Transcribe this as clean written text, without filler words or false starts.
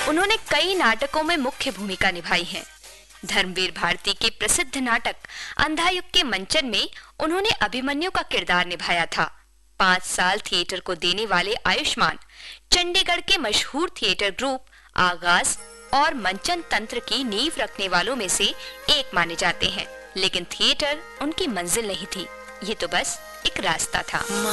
उन्होंने कई नाटकों में मुख्य भूमिका निभाई है। धर्मवीर भारती के प्रसिद्ध नाटक अंधायुग के मंचन में उन्होंने अभिमन्यु का किरदार निभाया था। 5 साल थिएटर को देने वाले आयुष्मान चंडीगढ़ के मशहूर थिएटर ग्रुप आगाज और मंचन तंत्र की नींव रखने वालों में से एक माने जाते हैं, लेकिन थिएटर उनकी मंजिल नहीं थी, ये तो बस एक रास्ता था।